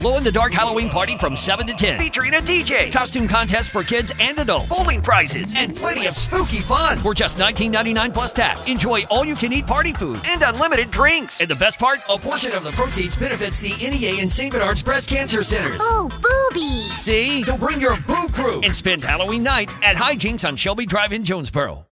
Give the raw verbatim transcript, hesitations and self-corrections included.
Glow-in-the-dark Halloween party from seven to ten. Featuring a D J. Costume contest for kids and adults. Bowling prizes. And plenty of spooky fun for just nineteen ninety-nine plus tax. Enjoy all-you-can-eat party food. And unlimited drinks. And the best part, a portion of the proceeds benefits the N E A and Saint Bernard's Breast Cancer Centers. Oh, boobies. See? So bring your boo crew and spend Halloween night at Hijinks on Shelby Drive in Jonesboro.